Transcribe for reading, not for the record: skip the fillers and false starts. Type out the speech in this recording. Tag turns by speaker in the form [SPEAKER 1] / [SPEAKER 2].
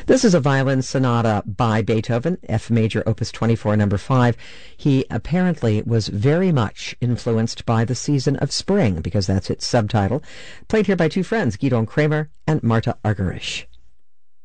[SPEAKER 1] This is a violin sonata by Beethoven, F major, opus 24, number 5. He apparently was very much influenced by the season of spring, because that's its subtitle. Played here by two friends, Gidon Kramer and Marta Argerich.